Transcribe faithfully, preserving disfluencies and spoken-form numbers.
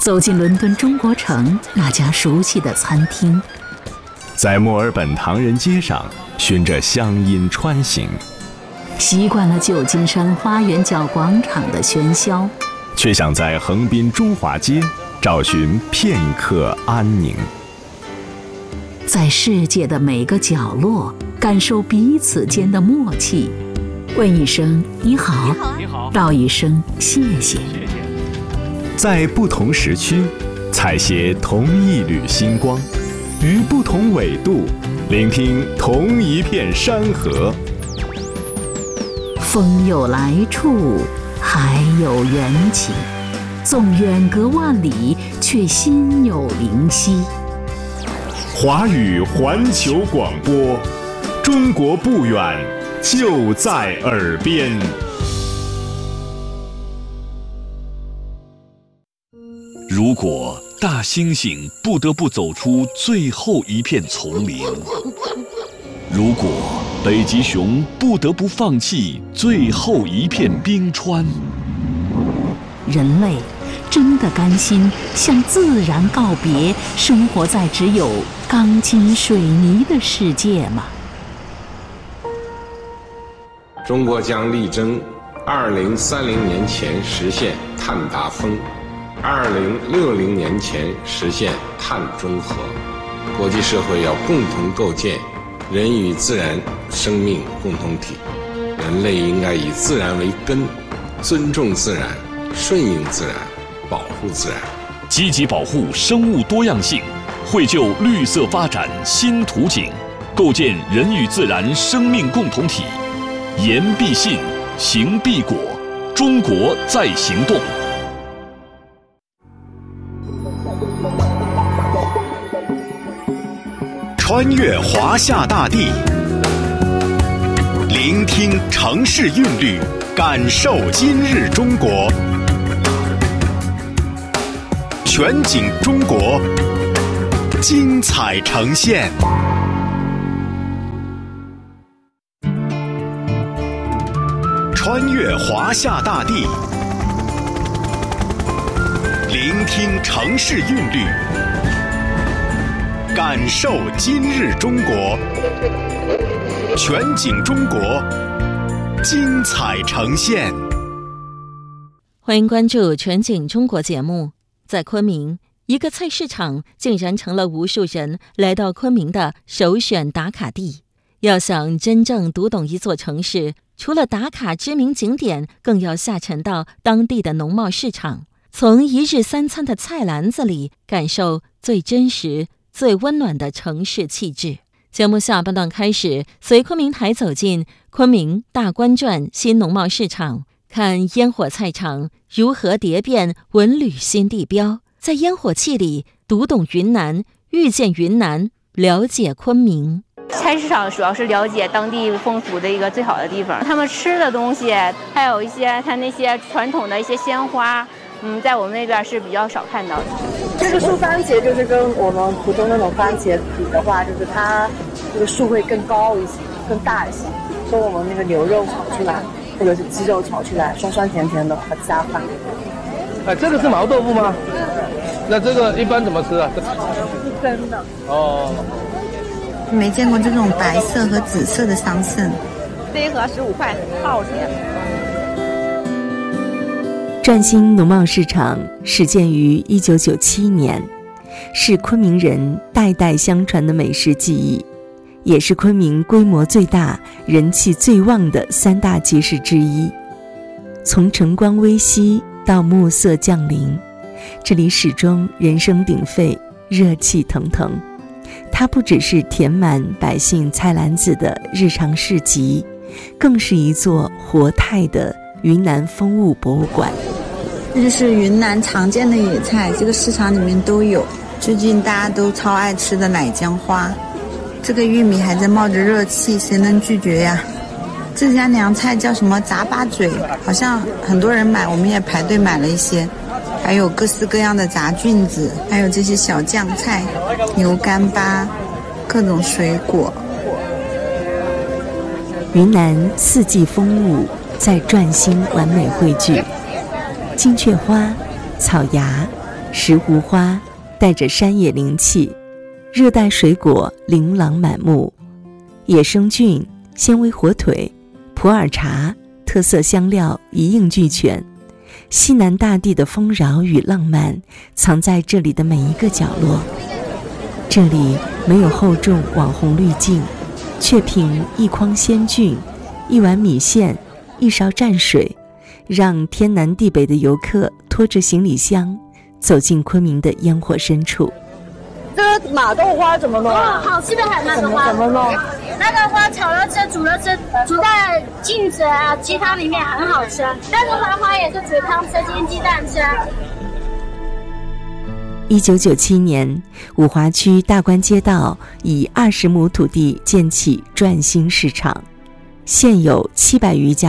走进伦敦中国城那家熟悉的餐厅， 在墨尔本唐人街上循着乡音穿行， 习惯了旧金山花园角广场的喧嚣， 却想在横滨中华街找寻片刻安宁。 在世界的每个角落感受彼此间的默契，问一声你好， 你好， 道一声谢谢。 在不同时区采撷同一缕星光，于不同纬度聆听同一片山河。 风有来处，海有缘起，纵远隔万里，却心有灵犀。 华语环球广播，中国不远，就在耳边。 如果大猩猩不得不走出最后一片丛林，如果北极熊不得不放弃最后一片冰川， 人类真的甘心向自然告别，生活在只有钢筋水泥的世界吗？ 中国将力争二零三零年前实现碳达峰，二零六零年前实现碳中和。国际社会要共同构建人与自然生命共同体，人类应该以自然为根，尊重自然，顺应自然，保护自然， 积极保护生物多样性，绘就绿色发展新图景，构建人与自然生命共同体。言必信，行必果，中国在行动。 穿越华夏大地，聆听城市韵律，感受今日中国。全景中国，精彩呈现。穿越华夏大地，聆听城市韵律，感受今日中国。全景中国，精彩呈现。 欢迎关注全景中国节目。在昆明，一个菜市场竟然成了无数人来到昆明的首选打卡地。要想真正读懂一座城市，除了打卡知名景点，更要下沉到当地的农贸市场，从一日三餐的菜篮子里感受最真实、最温暖的城市气质。节目下半段开始，随昆明台走进昆明大观转新农贸市场，看烟火菜场如何蝶变文旅新地标，在烟火气里读懂云南，遇见云南，了解昆明。 菜市场主要是了解当地风俗的一个最好的地方，他们吃的东西，还有一些他那些传统的一些鲜花，嗯，在我们那边是比较少看到的。 这个树番茄就是跟我们普通那种番茄比的话，就是它这个树会更高一些，更大一些。跟我们那个牛肉炒出来，或者是鸡肉炒出来，酸酸甜甜的，很下饭。 哎，这个是毛豆腐吗？那这个一般怎么吃啊？ 是蒸的。 哦。 没见过这种白色和紫色的桑葚。 这一盒十五块，好甜。 转新农贸市场始建于一九九七年，是昆明人代代相传的美食记忆，也是昆明规模最大、人气最旺的三大集市之一。从晨光微曦到暮色降临，这里始终人声鼎沸，热气腾腾。它不只是填满百姓菜篮子的日常市集，更是一座活态的云南风物博物馆。 这就是云南常见的野菜，这个市场里面都有。最近大家都超爱吃的奶姜花，这个玉米还在冒着热气，谁能拒绝呀？这家凉菜叫什么炸八嘴，好像很多人买，我们也排队买了一些。还有各式各样的炸菌子，还有这些小酱菜、牛干巴，各种水果。 云南四季风物在转心完美汇聚，金雀花、草芽、 石斛花带着山野灵气，热带水果琳琅满目，野生菌、纤维火腿、普洱茶特色香料一应俱全。西南大地的丰饶与浪漫藏在这里的每一个角落。这里没有厚重网红滤镜，却凭一筐鲜菌、一碗米线、一勺蘸水，让天南地北的游客拖着行李箱走进昆明的烟火深处。 这个马豆花怎么弄啊？ 哦，好吃的海马豆花。 怎么弄？ 那个花炒了吃，煮了吃，煮在镜子啊鸡汤里面很好吃。但是花花也是煮汤吃，煎鸡蛋吃。 一九九七年，五华区大关街道以二十亩土地建起转心市场，现有七百余家